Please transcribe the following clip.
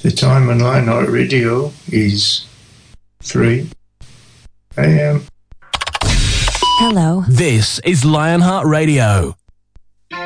The time on Lionheart Radio is 3 a.m. Hello. This is Lionheart Radio.